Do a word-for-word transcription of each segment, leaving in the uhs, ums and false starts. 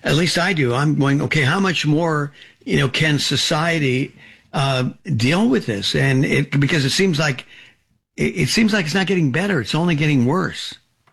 At least I do. I'm going, okay, how much more, you know, can society uh, deal with this? And it, because it seems like, it, it seems like it's not getting better. It's only getting worse.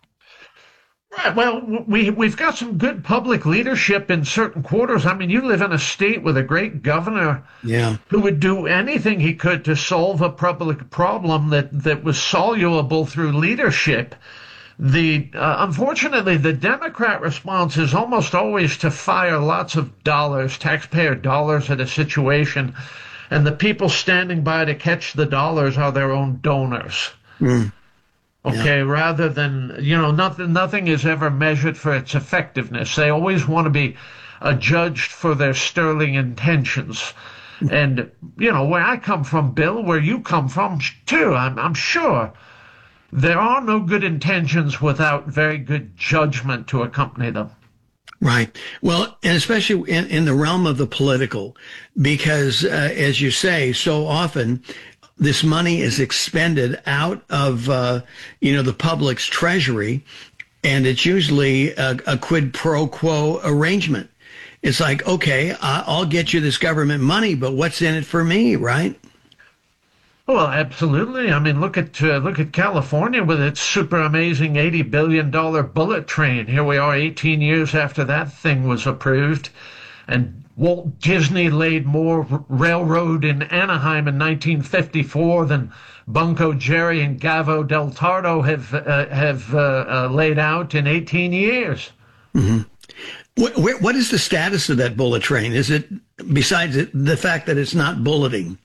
Right. Well, we, we've got some good public leadership in certain quarters. I mean, you live in a state with a great governor yeah. who would do anything he could to solve a public problem that, that was solvable through leadership. The uh, unfortunately, the Democrat response is almost always to fire lots of dollars, taxpayer dollars, at a situation, and the people standing by to catch the dollars are their own donors. Mm. Okay, yeah. Rather than, you know, nothing, nothing is ever measured for its effectiveness. They always want to be uh, judged for their sterling intentions. And, you know, where I come from, Bill, where you come from, too, I'm, I'm sure there are no good intentions without very good judgment to accompany them. Right. Well, and especially in, in the realm of the political, because, uh, as you say, so often this money is expended out of, uh, you know, the public's treasury, and it's usually a, a quid pro quo arrangement. It's like, okay, I'll get you this government money, but what's in it for me, right? Well, absolutely. I mean, look at uh, look at California with its super amazing eighty billion dollars bullet train. Here we are eighteen years after that thing was approved, and Walt Disney laid more r- railroad in Anaheim in nineteen fifty-four than Bunko Jerry and Gavo del Tardo have uh, have uh, uh, laid out in eighteen years. Mm-hmm. What, what is the status of that bullet train? Is it, besides it, the fact that it's not bulleting?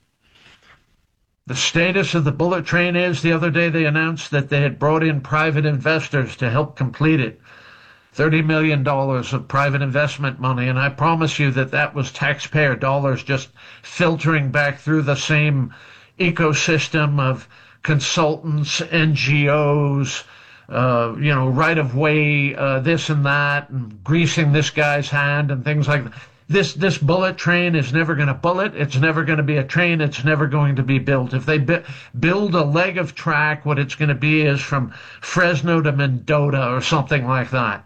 The status of the bullet train is, the other day they announced that they had brought in private investors to help complete it. thirty million dollars of private investment money, and I promise you that that was taxpayer dollars just filtering back through the same ecosystem of consultants, N G Os, uh, you know, right-of-way, uh, this and that, and greasing this guy's hand and things like that. This this bullet train is never going to bullet. It's never going to be a train. It's never going to be built. If they bi- build a leg of track, what it's going to be is from Fresno to Mendota or something like that.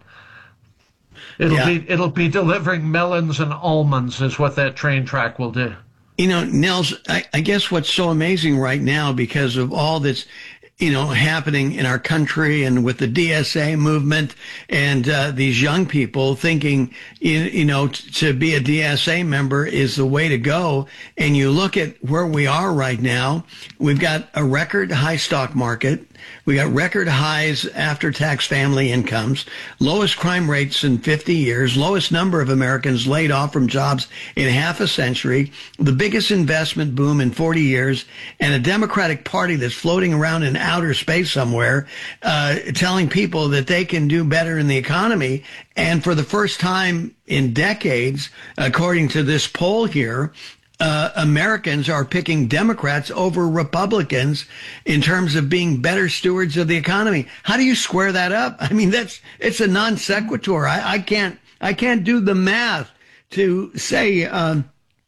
It'll yeah. be it'll be delivering melons and almonds is what that train track will do. You know, Nels, I, I guess what's so amazing right now, because of all that's, you know, happening in our country and with the D S A movement and uh, these young people thinking, you, you know, t- to be a D S A member is the way to go. And you look at where we are right now, we've got a record high stock market. We got record highs after-tax family incomes, lowest crime rates in fifty years, lowest number of Americans laid off from jobs in half a century, the biggest investment boom in forty years, and a Democratic Party that's floating around in outer space somewhere, uh, telling people that they can do better in the economy. And for the first time in decades, according to this poll here, Uh, Americans are picking Democrats over Republicans in terms of being better stewards of the economy. How do you square that up? I mean, that's it's a non sequitur. I, I can't I can't do the math to say um,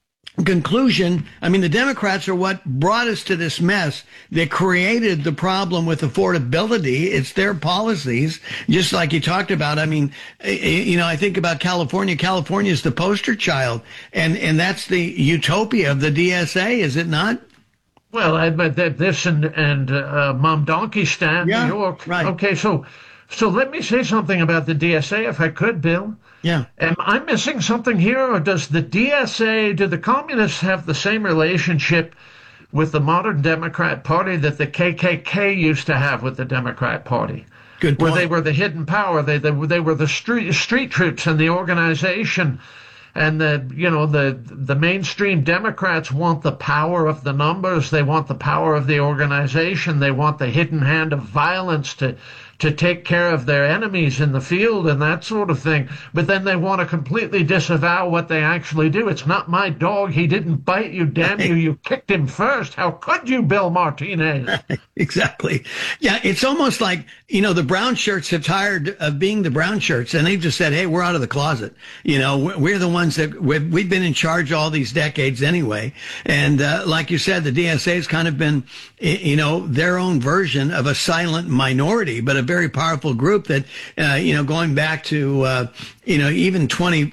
conclusion. I mean, the Democrats are what brought us to this mess. They created the problem with affordability. It's their policies, just like you talked about. I mean, you know, I think about California. California is the poster child, and, and that's the utopia of the D S A, is it not? Well, I bet that this and, and uh, Mom Donkey Stand, yeah, New York. Right. Okay, so so let me say something about the D S A, if I could, Bill. Yeah. Am I missing something here, or does the D S A, do the communists have the same relationship with the modern Democrat Party that the K K K used to have with the Democrat Party? Good point. Where they were the hidden power, they they, they were the street street troops and the organization, and the you know the the mainstream Democrats want the power of the numbers, they want the power of the organization, they want the hidden hand of violence to to take care of their enemies in the field and that sort of thing. But then they want to completely disavow what they actually do. It's not my dog. He didn't bite you. Damn you. You kicked him first. How could you, Bill Martinez? Exactly. Yeah, it's almost like, you know, the brown shirts have tired of being the brown shirts, and they've just said, hey, we're out of the closet. You know, we're the ones that we've, we've been in charge all these decades anyway. And uh, like you said, the D S A has kind of been, you know, their own version of a silent minority, but a very powerful group that, uh, you know, going back to, uh, you know, even twenty,